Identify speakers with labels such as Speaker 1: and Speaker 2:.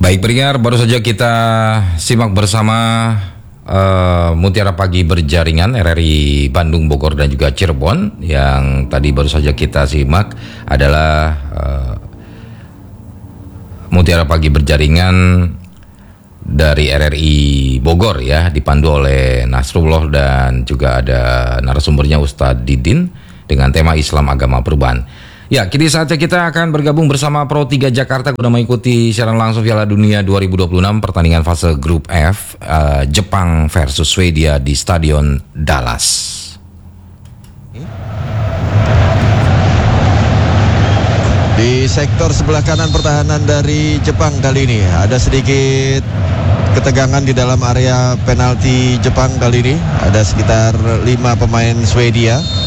Speaker 1: Baik pendengar, baru saja kita simak bersama Mutiara Pagi Berjaringan RRI Bandung, Bogor dan juga Cirebon. Yang tadi baru saja kita simak adalah Mutiara Pagi Berjaringan dari RRI Bogor ya, dipandu oleh Nasrullah dan juga ada narasumbernya Ustadz Didin dengan tema Islam Agama Perubahan. Ya, kini saatnya kita akan bergabung bersama Pro 3 Jakarta guna mengikuti siaran langsung Piala Dunia 2026 pertandingan fase grup F Jepang versus Swedia di Stadion Dallas.
Speaker 2: Di sektor sebelah kanan pertahanan dari Jepang kali ini ada sedikit ketegangan di dalam area penalti Jepang kali ini. Ada sekitar 5 pemain Swedia